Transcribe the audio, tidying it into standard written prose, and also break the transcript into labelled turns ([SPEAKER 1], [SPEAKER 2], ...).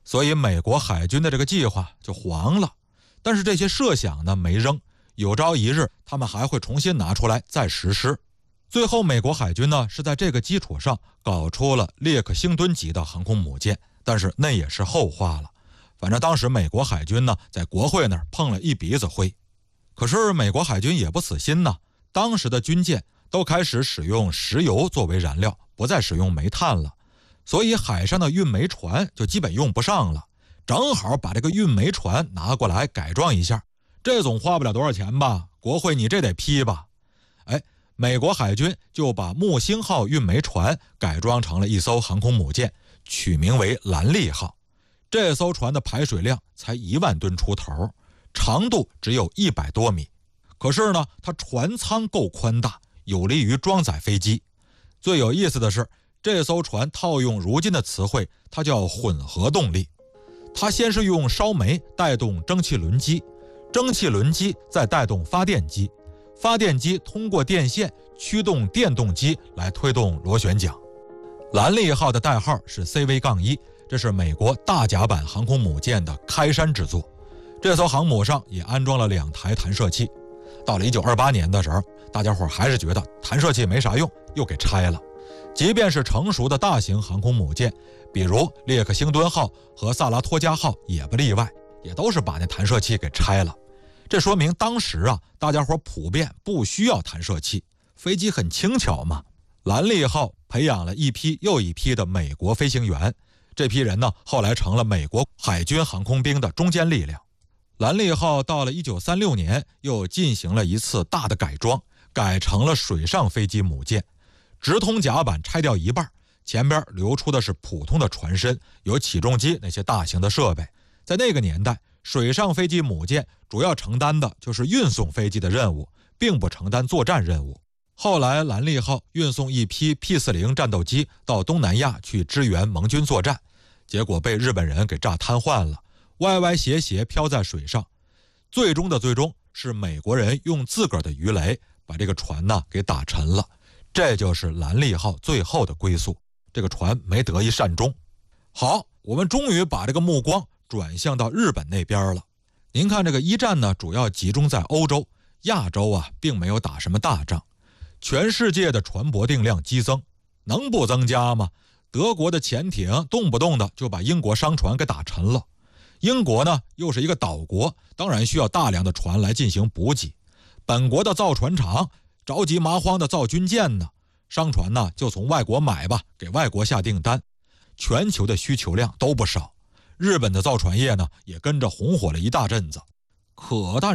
[SPEAKER 1] 所以美国海军的这个计划就黄了。但是这些设想呢没扔，有朝一日他们还会重新拿出来再实施。最后美国海军呢是在这个基础上搞出了列克星敦级的航空母舰，但是那也是后话了。反正当时美国海军呢在国会那儿碰了一鼻子灰。可是美国海军也不死心呢，当时的军舰都开始使用石油作为燃料，不再使用煤炭了，所以海上的运煤船就基本用不上了。正好把这个运煤船拿过来改装一下，这总花不了多少钱吧，国会你这得批吧。美国海军就把木星号运煤船改装成了一艘航空母舰，取名为兰利号。这艘船的排水量才1万吨出头，长度只有100多米。可是呢，它船舱够宽大，有利于装载飞机。最有意思的是，这艘船套用如今的词汇，它叫混合动力。它先是用烧煤带动蒸汽轮机，蒸汽轮机再带动发电机，发电机通过电线驱动电动机来推动螺旋桨。兰利号的代号是 CV-1， 这是美国大甲板航空母舰的开山之作。这艘航母上也安装了2台弹射器。到了1928年的时候，大家伙还是觉得弹射器没啥用，又给拆了。即便是成熟的大型航空母舰，比如列克星敦号和萨拉托加号也不例外，也都是把那弹射器给拆了。这说明当时大家伙普遍不需要弹射器，飞机很轻巧嘛。兰利号培养了一批又一批的美国飞行员，这批人呢后来成了美国海军航空兵的中坚力量。兰利号到了1936年又进行了一次大的改装，改成了水上飞机母舰。直通甲板拆掉一半，前边留出的是普通的船身，有起重机那些大型的设备。在那个年代，水上飞机母舰主要承担的就是运送飞机的任务，并不承担作战任务。后来兰利号运送一批 P-40 战斗机到东南亚去支援盟军作战，结果被日本人给炸瘫痪了，歪歪斜斜飘在水上。最终是美国人用自个儿的鱼雷把这个船给打沉了。这就是兰利号最后的归宿，这个船没得一善终。好，我们终于把这个目光转向到日本那边了。您看这个一战呢，主要集中在欧洲，亚洲并没有打什么大仗。全世界的船舶定量激增，能不增加吗？德国的潜艇动不动的就把英国商船给打沉了。英国呢又是一个岛国，当然需要大量的船来进行补给。本国的造船厂着急麻慌的造军舰呢，商船呢就从外国买吧，给外国下订单。全球的需求量都不少，日本的造船业呢也跟着红火了一大阵子。但